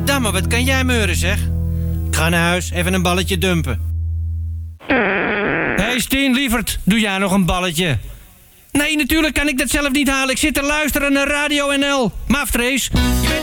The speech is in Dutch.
Gadverdamme, wat kan jij meuren, zeg? Ik ga naar huis, even een balletje dumpen. Hé, Stien, lieverd, doe jij nog een balletje? Nee, natuurlijk kan ik dat zelf niet halen. Ik zit te luisteren naar Radio NL. Maftrace.